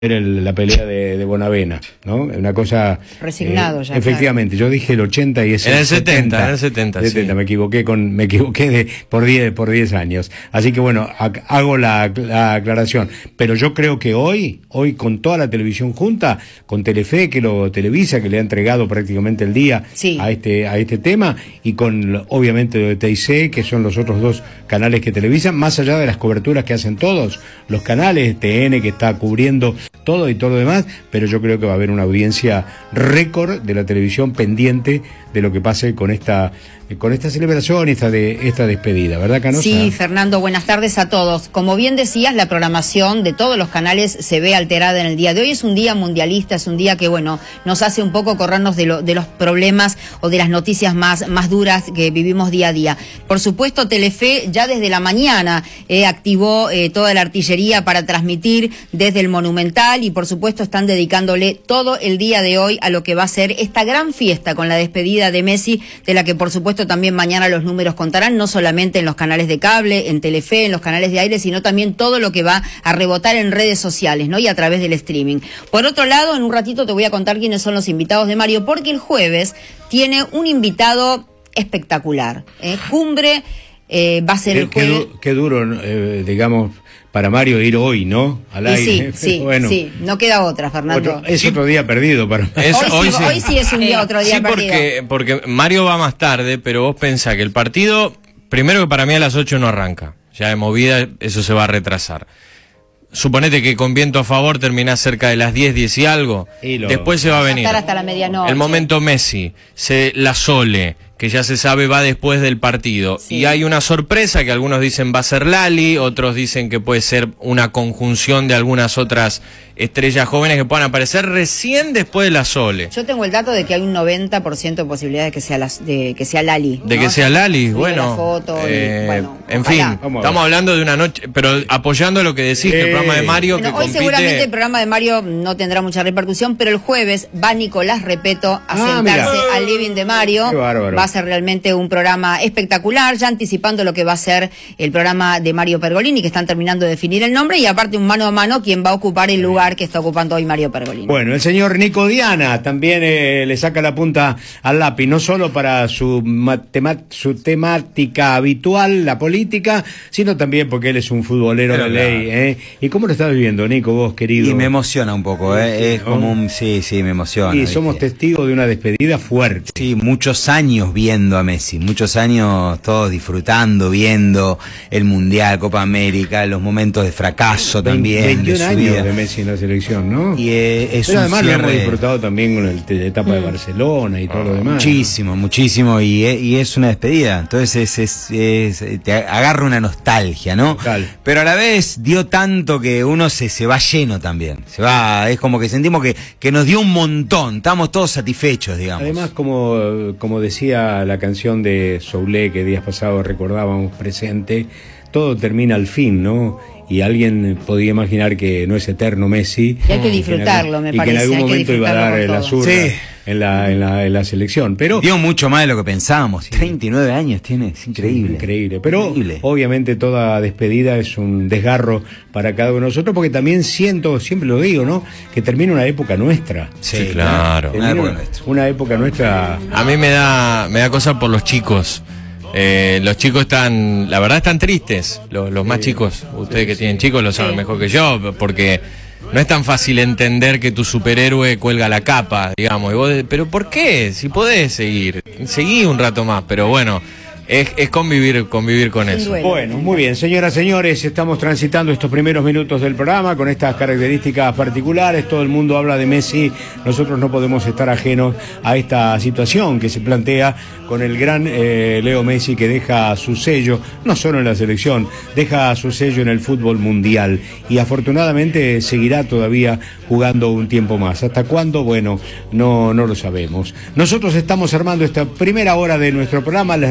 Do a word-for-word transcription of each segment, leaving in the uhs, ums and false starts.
El, la pelea de, de Bonavena, ¿no? Una cosa... Resignado eh, ya. Efectivamente, claro. Yo dije el ochenta y es en el, el setenta. En el setenta, setenta, sí. Me equivoqué con, me equivoqué de, por diez, por diez años. Así que bueno, ha, hago la, la aclaración. Pero yo creo que hoy, hoy con toda la televisión junta, con Telefe, que lo televisa, que le ha entregado prácticamente el día sí. a este, a este tema, y con, obviamente, T I C, que son los otros dos canales que televisan, más allá de las coberturas que hacen todos los canales, T N, que está cubriendo todo y todo lo demás, pero yo creo que va a haber una audiencia récord de la televisión pendiente de lo que pase con esta con esta celebración y esta, de, esta despedida, ¿verdad, Canosa? Sí, Fernando, buenas tardes a todos. Como bien decías, la programación de todos los canales se ve alterada en el día de hoy. Es un día mundialista, es un día que, bueno, nos hace un poco corrernos de, lo, de los problemas o de las noticias más, más duras que vivimos día a día. Por supuesto, Telefe ya desde la mañana eh, activó eh, toda la artillería para transmitir desde el Monumental y, por supuesto, están dedicándole todo el día de hoy a lo que va a ser esta gran fiesta con la despedida de Messi, de la que, por supuesto, también mañana los números contarán, no solamente en los canales de cable, en Telefe, en los canales de aire, sino también todo lo que va a rebotar en redes sociales, ¿no? Y a través del streaming. Por otro lado, en un ratito te voy a contar quiénes son los invitados de Mario, porque el jueves tiene un invitado espectacular. ¿eh? Cumbre eh, va a ser qué, el jueves. Qué, du qué duro, eh, digamos, para Mario ir hoy, ¿no? Al y aire. Sí, sí, bueno, sí, no queda otra, Fernando. Otro, es sí. otro día perdido para es, hoy, hoy, sí, sí. hoy sí es un día, eh, otro día sí, perdido. Porque, porque Mario va más tarde, pero vos pensás que el partido, primero que para mí a las ocho no arranca. Ya de movida eso se va a retrasar. Suponete que con viento a favor terminás cerca de las diez, diez y algo. Y lo... Después se va a venir. Hasta la medianoche. El momento Messi, se, la Sole, que ya se sabe va después del partido. Sí. Y hay una sorpresa que algunos dicen va a ser Lali, otros dicen que puede ser una conjunción de algunas otras estrellas jóvenes que puedan aparecer recién después de la Sole. Yo tengo el dato de que hay un noventa por ciento de posibilidades de que sea, las, de que sea Lali. De ¿no? que sea Lali, Subir bueno. La foto eh, y, bueno en ojalá. fin, estamos hablando de una noche, pero apoyando lo que decís, eh, que el programa de Mario bueno, que hoy compite... seguramente el programa de Mario no tendrá mucha repercusión, pero el jueves va Nicolás Repeto a ah, sentarse mira. al living de Mario. Va a ser realmente un programa espectacular, ya anticipando lo que va a ser el programa de Mario Pergolini, que están terminando de definir el nombre, y aparte un mano a mano quien va a ocupar el lugar que está ocupando hoy Mario Pergolini. Bueno, el señor Nico Diana también eh, le saca la punta al lápiz, no solo para su, tema, su temática habitual, la política, sino también porque él es un futbolero Pero de ley. Claro. ¿eh? ¿Y cómo lo estás viviendo, Nico, vos, querido? Y me emociona un poco, ¿eh? Sí, es ¿no? como un... Sí, sí, me emociona. Y somos ¿viste? testigos de una despedida fuerte. Sí, muchos años viendo a Messi, muchos años todos disfrutando, viendo el Mundial, Copa América, los momentos de fracaso también. veintiún de años vida. de Messi en la selección, ¿no? Y eh, es Pero un además cierre... lo hemos disfrutado también con el, la etapa mm. de Barcelona y todo lo demás. Muchísimo, muchísimo, y, y es una despedida. Entonces es, es, es te agarra una nostalgia, ¿no? Total. Pero a la vez dio tanto que uno se, se va lleno también. Se va, es como que sentimos que, que nos dio un montón, estamos todos satisfechos, digamos. Además, como, como decía la canción de Soulé que días pasados recordábamos presente, todo termina al fin, ¿no? Y alguien podía imaginar que no es eterno Messi. Y hay que disfrutarlo, algún, me y parece. Y que en algún momento iba a dar la zurda sí. en, la, en, la, en la selección. Pero dio mucho más de lo que pensábamos. Sí. treinta y nueve años tiene, es increíble. Sí, increíble. Pero increíble. Obviamente toda despedida es un desgarro para cada uno de nosotros, porque también siento, siempre lo digo, ¿no? Que termina una época nuestra. Sí, sí claro. Una época, una época nuestra. A mí me da, me da cosa por los chicos. Eh, los chicos están, la verdad están tristes, los, los más sí, chicos, ustedes sí, que sí. tienen chicos lo saben sí. mejor que yo, porque no es tan fácil entender que tu superhéroe cuelga la capa, digamos, y vos, pero ¿por qué? Si podés seguir, seguí un rato más, pero bueno, es, es convivir, convivir con eso. Bueno, muy bien, señoras, señores, estamos transitando estos primeros minutos del programa con estas características particulares. Todo el mundo habla de Messi, nosotros no podemos estar ajenos a esta situación que se plantea con el gran eh, Leo Messi, que deja su sello, no solo en la selección, deja su sello en el fútbol mundial, y afortunadamente seguirá todavía jugando un tiempo más. ¿Hasta cuándo? Bueno, no, no lo sabemos. Nosotros estamos armando esta primera hora de nuestro programa. Les recuerdo que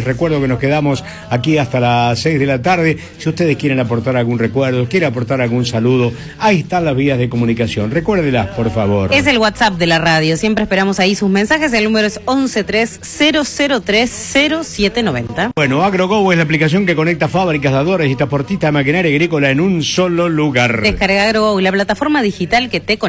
nos quedamos aquí hasta las seis de la tarde. Si ustedes quieren aportar algún recuerdo, quieren aportar algún saludo, ahí están las vías de comunicación. Recuérdelas, por favor. Es el WhatsApp de la radio. Siempre esperamos ahí sus mensajes. El número es once tres cero cero tres cero siete noventa. Bueno, AgroGo es la aplicación que conecta fábricas, dadores y transportistas de maquinaria agrícola en un solo lugar. Descarga AgroGo, la plataforma digital que te conecta